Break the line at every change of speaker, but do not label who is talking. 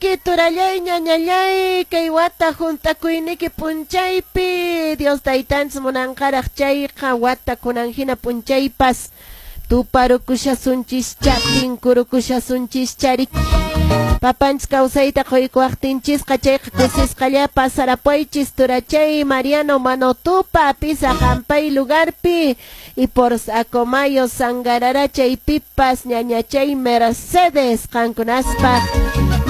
Tukuyniki turallay ñañallay kay wata juntakuyniki punchaypi Dios taytanchis munanqaraq chayqa watakunanhina punchaypas tuparukushasunchis tinkurukushasunchis charik papanchis kawsayta quykuwaqtinchisqa chayqa kusisqallapa sarapuychis turachay Mariano Manotupa pisa hampay lugarpi y por Sacomayo Sangarara chaypipas ñañachay Mercedes qankunaspaq